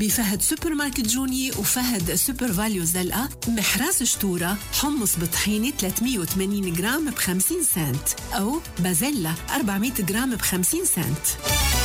بفهد سوبر ماركت جوني وفهد سوبر فاليو زلقة. محراس شتورة حمص بطحينة 380 جرام ب50 سنت، أو بازيلا 400 جرام ب50 سنت.